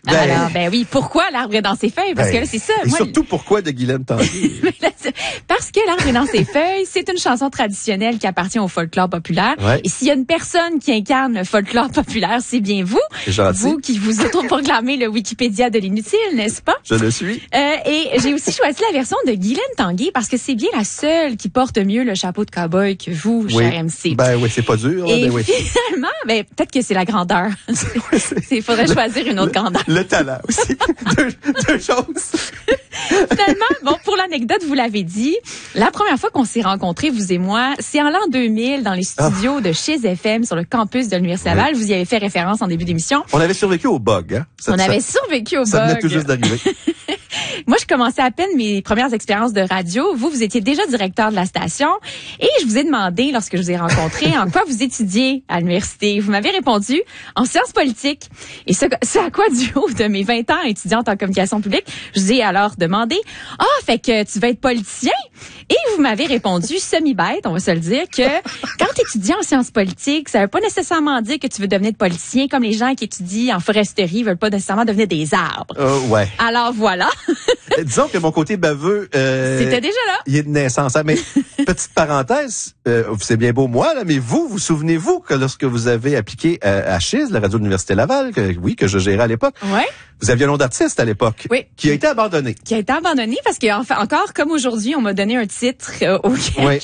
Alors, oui, pourquoi l'arbre est dans ses feuilles? Parce que là, c'est ça. Et surtout, pourquoi de Guylaine Tanguay? Parce que l'arbre est dans ses feuilles, c'est une chanson traditionnelle qui appartient au folklore populaire. Ouais. Et s'il y a une personne qui incarne le folklore populaire, c'est bien vous. Vous qui vous autoproclamez le Wikipédia de l'inutile, n'est-ce pas? Je le suis. Et j'ai aussi choisi la version de Guylaine Tanguay parce que c'est bien la seule qui porte mieux le chapeau de cow-boy que vous, cher MC. Oui, c'est pas dur. Et finalement, peut-être que c'est la grandeur. Il faudrait choisir une autre grandeur. Le talent aussi. deux choses. Finalement, pour l'anecdote, vous l'avez dit, la première fois qu'on s'est rencontrés, vous et moi, c'est en l'an 2000 dans les studios de Chiz FM sur le campus de l'Université Laval. Vous y avez fait référence en début d'émission. On avait survécu au bug, hein? On avait survécu au bug. Ça venait tout juste d'arriver. Moi, je commençais à peine mes premières expériences de radio. Vous étiez déjà directeur de la station. Et je vous ai demandé, lorsque je vous ai rencontré, en quoi vous étudiez à l'université. Vous m'avez répondu en sciences politiques. Et ce à quoi, du haut de mes 20 ans étudiante en communication publique, je vous ai alors demandé, fait que tu vas être politicien? Et vous m'avez répondu, semi-bête, on va se le dire, que quand tu étudies en sciences politiques, ça veut pas nécessairement dire que tu veux devenir politicien, comme les gens qui étudient en foresterie veulent pas nécessairement devenir des arbres. Ouais. Alors voilà. Disons que mon côté baveux... c'était déjà là. Il est de naissance. Mais petite parenthèse, c'est bien beau moi, là, mais vous souvenez-vous que lorsque vous avez appliqué à Chiz, la radio de l'Université Laval, que je gérais à l'époque, vous aviez un nom d'artiste à l'époque, qui a été abandonné. Qui a été abandonné parce que encore comme aujourd'hui, on m'a donné un titre auquel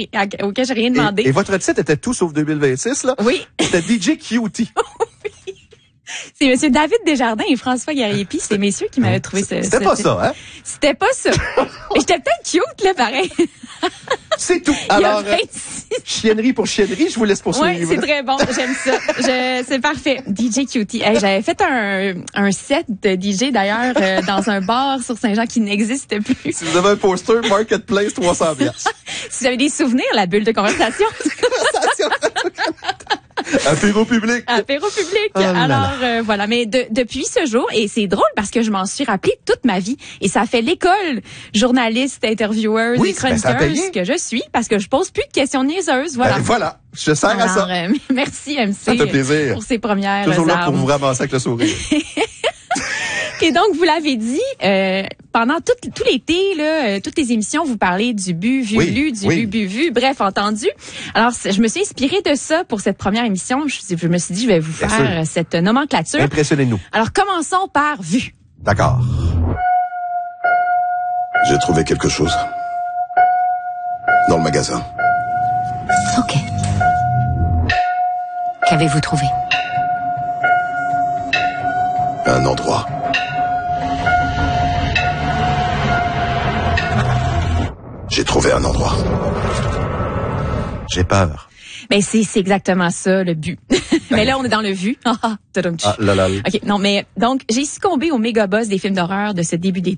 j'ai rien demandé. Et votre titre était tout sauf 2026, là? Oui. C'était DJ Cutie. Oui. C'est Monsieur David Desjardins et François Gariepi, c'est messieurs qui m'avaient trouvé ce... C'était pas ça, hein? C'était pas ça. J'étais peut-être cute, là, pareil. C'est tout. Alors, chiennerie pour chiennerie, je vous laisse poursuivre. Oui, c'est très bon. J'aime ça. C'est parfait. DJ Cutie. J'avais fait un set de DJ, d'ailleurs, dans un bar sur Saint-Jean qui n'existe plus. Si vous avez un poster, Marketplace, 300 piastres. Si vous avez des souvenirs, la bulle de conversation. Apéro public. Apéro public. Alors, voilà. Mais depuis ce jour, et c'est drôle parce que je m'en suis rappelé toute ma vie. Et ça fait l'école journaliste, intervieweuse et chroniqueuse que je suis parce que je pose plus de questions niaiseuses. Voilà. Voilà. Je sers à ça. Merci, MC. Ça fait plaisir. Pour ces premières Toujours là armes. pour vous ramasser avec le sourire. Et donc, vous l'avez dit, pendant tout l'été, là, toutes les émissions, vous parlez du bu, vu, lu, du bu, vu, bref, entendu. Alors, je me suis inspirée de ça pour cette première émission. Je me suis dit, je vais vous faire cette nomenclature. Impressionnez-nous. Alors, commençons par vu. D'accord. J'ai trouvé quelque chose. Dans le magasin. Ok. Qu'avez-vous trouvé? Un endroit. J'ai trouvé un endroit. J'ai peur. Ben c'est exactement ça le but. Mais là on est dans le vu. Là. OK, non mais donc j'ai succombé au méga buzz des films d'horreur de ce début d'été.